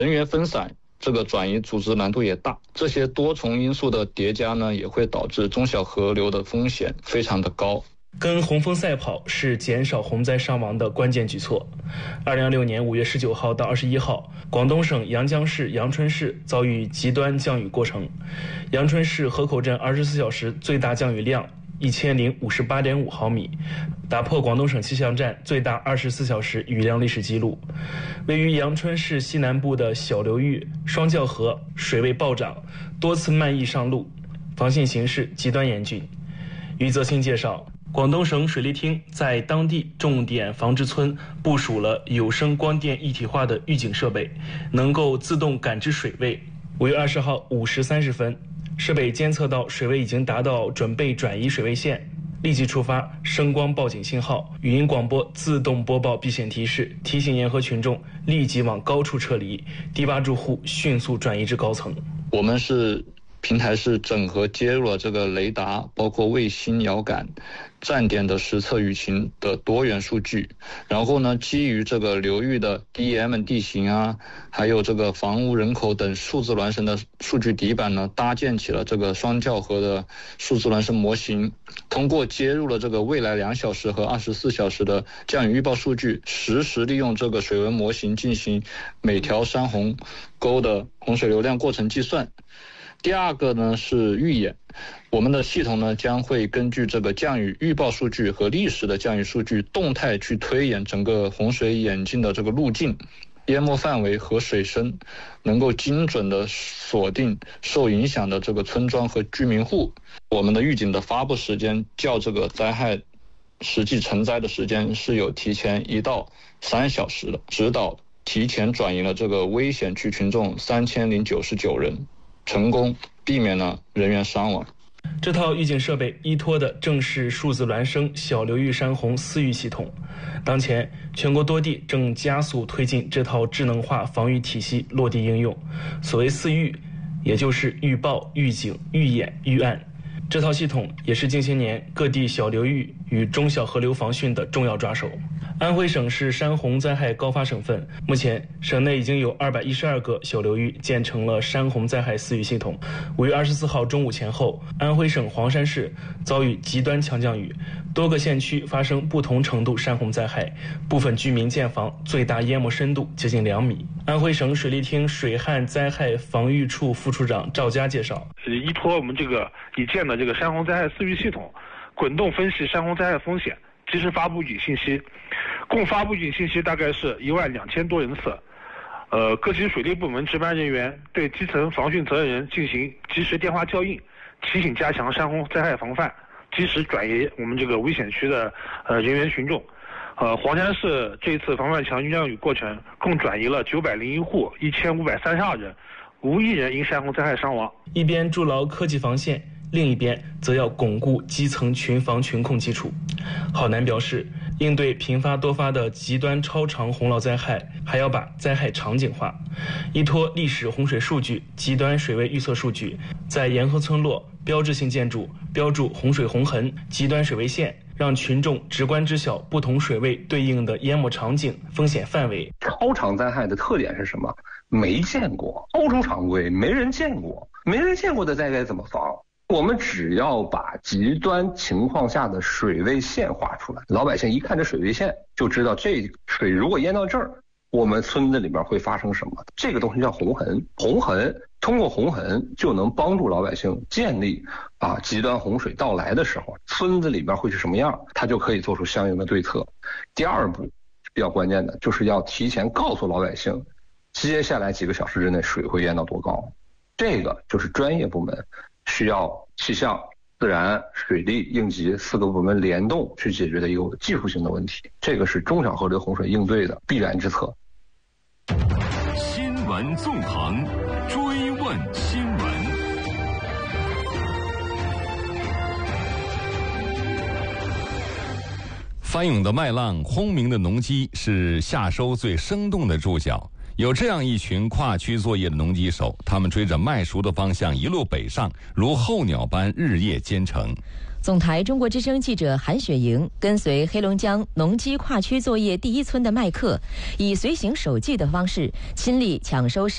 人员分散，这个转移组织难度也大。这些多重因素的叠加呢，也会导致中小河流的风险非常的高。 跟洪峰赛跑是减少洪灾伤亡的关键举措。2026年5月19号到21号，广东省阳江市阳春市遭遇极端降雨过程。阳春市河口镇24小时最大降雨量1058.5毫米，打破广东省气象站最大24小时雨量历史记录。位于阳春市西南部的小流域双教河水位暴涨，多次漫溢上路，防汛形势极端严峻。余则兴介绍，广东省水利厅在当地重点防治村部署了有声光电一体化的预警设备，能够自动感知水位。5月20号5时30分，设备监测到水位已经达到准备转移水位线，立即触发声光报警信号，语音广播自动播报避险提示，提醒沿河群众立即往高处撤离，低洼住户迅速转移至高层。 我们平台是整合接入了这个雷达，包括卫星遥感、站点的实测雨情的多元数据，然后呢，基于这个流域的 DM 地形啊，还有这个房屋人口等数字孪生的数据底板呢，搭建起了这个双教河的数字孪生模型。通过接入了这个未来2小时和24小时的降雨预报数据，实时利用这个水文模型进行每条山洪沟的洪水流量过程计算。第二个呢是预演，我们的系统呢将会根据这个降雨预报数据和历史的降雨数据动态去推演整个洪水演进的这个路径、淹没范围和水深，能够精准的锁定受影响的这个村庄和居民户。我们的预警的发布时间较这个灾害实际成灾的时间是有提前1到3小时的，指导提前转移了这个危险区群众3099人，成功避免了人员伤亡。 这套预警设备依托的正是数字孪生小流域山洪4预系统。当前，全国多地正加速推进这套智能化防御体系落地应用。所谓4预，也就是预报、预警、预演、预案。这套系统也是近些年各地小流域与中小河流防汛的重要抓手。安徽省是山洪灾害高发省份，目前省内已经有212个小流域建成了山洪灾害4预系统。5月24号中午前后，安徽省黄山市遭遇极端强降雨，多个县区发生不同程度山洪灾害，部分居民建房最大淹没深度接近2米。安徽省水利厅水旱灾害防御处副处长赵佳介绍， 依托我们这个已建的这个山洪灾害4预系统，滚动分析山洪灾害风险，及时发布预警信息，共发布预警信息大概是12000多人次。各级水利部门值班人员对基层防汛责任人进行及时电话校应，提醒加强山洪灾害防范，及时转移我们这个危险区的人员群众。黄山市这次防范强降雨过程共转移了901户1532人，无一人因山洪灾害伤亡。 一边筑牢科技防线，另一边则要巩固基层群防群控基础。郝楠表示，应对频发多发的极端超长洪涝灾害，还要把灾害场景化，依托历史洪水数据、极端水位预测数据，在沿河村落、标志性建筑标注洪水洪痕、极端水位线，让群众直观知晓不同水位对应的淹没场景、风险范围。 超长灾害的特点是什么？没见过，超出常规，没人见过，没人见过的灾该怎么防？我们只要把极端情况下的水位线画出来，老百姓一看这水位线就知道这水如果淹到这儿，我们村子里面会发生什么。这个东西叫洪痕，洪痕通过洪痕就能帮助老百姓建立极端洪水到来的时候村子里边会是什么样，他就可以做出相应的对策。第二步比较关键的就是要提前告诉老百姓，接下来几个小时之内水会淹到多高。这个就是专业部门需要气象、自然、水利、应急4个部门联动去解决的一个技术性的问题，这个是中小河流洪水应对的必然之策。 新闻纵横，追问新闻。翻涌的麦浪，轰鸣的农机，是夏收最生动的注脚。有这样一群跨区作业的农机手，他们追着麦熟的方向一路北上，如候鸟般日夜兼程。 总台中国之声记者韩雪莹跟随黑龙江农机跨区作业第1村的麦客，以随行手记的方式亲历抢收